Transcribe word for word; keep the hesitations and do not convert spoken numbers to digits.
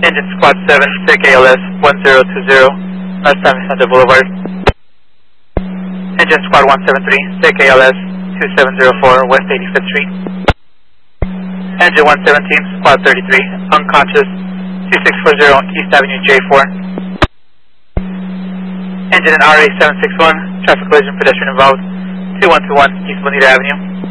Engine Squad seven, take A L S one zero two zero, North San Vicente Boulevard. Engine Squad one seven three, take A L S two seven zero four, West eighty-fifth Street. Engine one seventeen, Squad thirty-three, unconscious, two six four zero, East Avenue J four. Engine in R A seven six one, traffic collision, pedestrian involved, two one two one, East Bonita Avenue.